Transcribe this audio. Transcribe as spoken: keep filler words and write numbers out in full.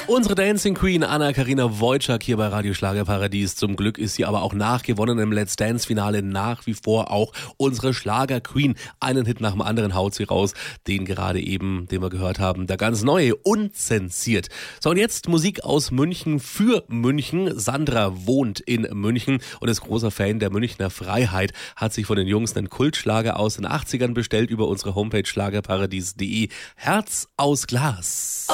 Unsere Dancing Queen Anna-Karina Wojcik hier bei Radio Schlagerparadies. Zum Glück ist sie aber auch nach gewonnenem Let's Dance Finale nach wie vor auch unsere Schlager Queen. Einen Hit nach dem anderen haut sie raus. Den gerade eben, den wir gehört haben, der ganz neue, unzensiert. So, und jetzt Musik aus München für München. Sandra wohnt in München und ist großer Fan der Münchner Freiheit. Hat sich von den Jungs einen Kultschlager aus den achtzigern bestellt über unsere Homepage schlagerparadies punkt de. Herz aus Glas.